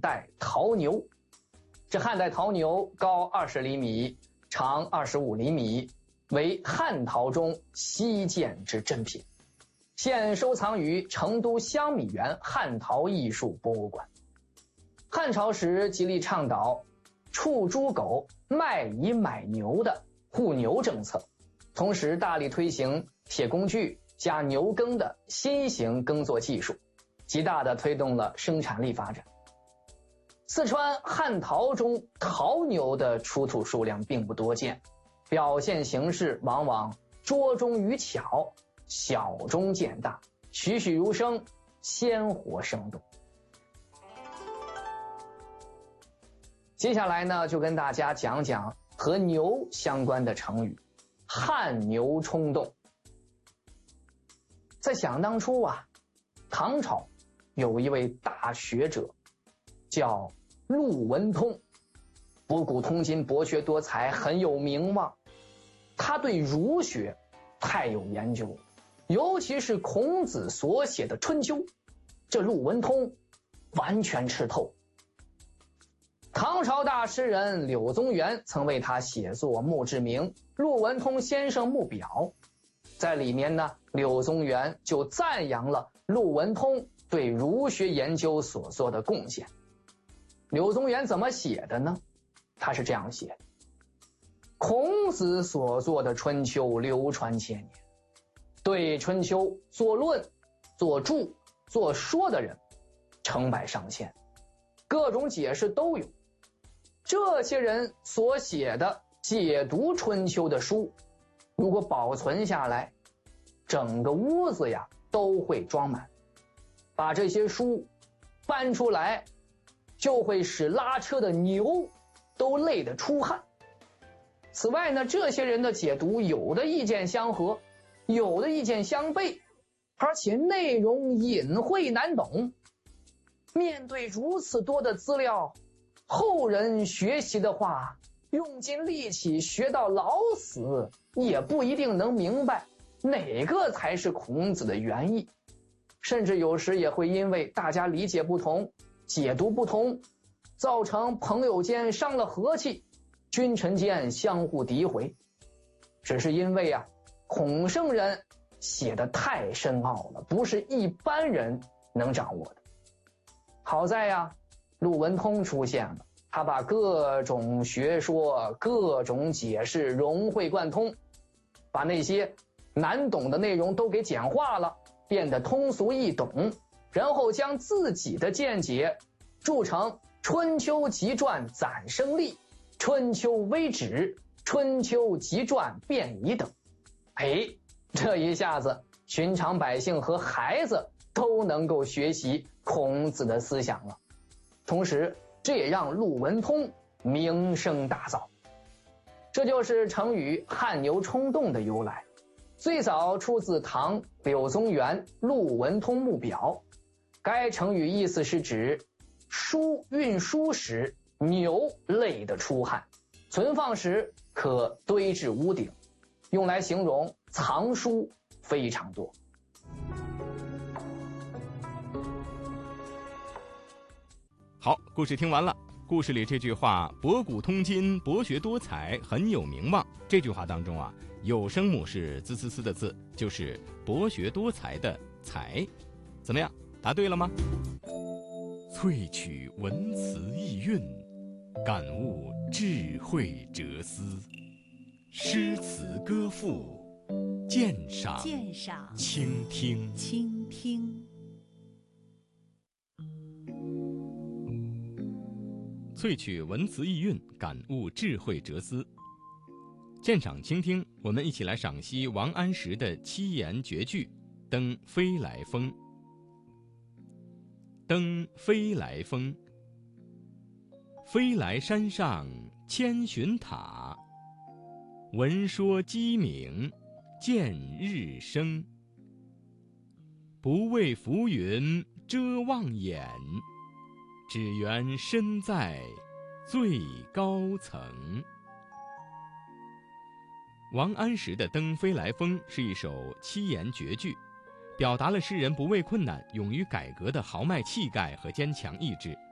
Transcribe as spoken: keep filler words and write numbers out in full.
代陶牛。这汉代陶牛高二十厘米，长二十五厘米，为汉陶中稀见之珍品，现收藏于成都香米园汉陶艺术博物馆。汉朝时极力倡导处猪狗卖乙买牛的护牛政策，同时大力推行铁工具加牛耕的新型耕作技术，极大地推动了生产力发展。四川汉陶中陶牛的出土数量并不多见，表现形式往往拙中于巧，小中见大，栩栩如生，鲜活生动。接下来呢，就跟大家讲讲和牛相关的成语“汗牛充栋”。在想当初啊，唐朝有一位大学者叫陆文通，博古通今，博学多才，很有名望。他对儒学太有研究，尤其是孔子所写的《春秋》，这陆文通完全吃透。唐朝大诗人柳宗元曾为他写作墓志铭《陆文通先生墓表》，在里面呢，柳宗元就赞扬了陆文通对儒学研究所做的贡献。柳宗元怎么写的呢？他是这样写：孔子所作的《春秋》流传千年，对《春秋》做论、做注、做说的人成百上千，各种解释都有。这些人所写的解读《春秋》的书，如果保存下来，整个屋子呀都会装满。把这些书搬出来，就会使拉车的牛都累得出汗。此外呢，这些人的解读有的意见相合，有的意见相悖，而且内容隐晦难懂。面对如此多的资料，后人学习的话，用尽力气学到老死，也不一定能明白哪个才是孔子的原意。甚至有时也会因为大家理解不同，解读不同，造成朋友间伤了和气，君臣间相互诋毁。只是因为啊，孔圣人写的太深奥了，不是一般人能掌握的。好在呀，陆文通出现了，他把各种学说、各种解释融会贯通，把那些难懂的内容都给简化了，变得通俗易懂，然后将自己的见解注成《春秋集传》暂生例、《春秋微旨》、《春秋集传》变仪等。哎，这一下子寻常百姓和孩子都能够学习孔子的思想了。同时这也让陆文通名声大噪。这就是成语汗牛充栋的由来，最早出自唐柳宗元《陆文通墓表》。该成语意思是指书运输时牛累得出汗，存放时可堆至屋顶，用来形容藏书非常多。 好，故事听完了。故事里这句话博古通今，博学多才，很有名望，这句话当中啊，有声母是滋滋滋的字，就是博学多才的才。怎么样，答对了吗？萃取文辞意蕴，感悟智慧哲思，诗词歌赋，鉴赏鉴赏倾听倾听。 萃取文辞意蕴，感悟智慧哲思，鉴赏倾听。我们一起来赏析王安石的七言绝句《登飞来峰》。登飞来峰，飞来山上千寻塔，闻说鸡鸣见日升。不为浮云遮望眼，只缘身在最高层。王安石的《登飞来峰》是一首七言绝句，表达了诗人不畏困难、勇于改革的豪迈气概和坚强意志，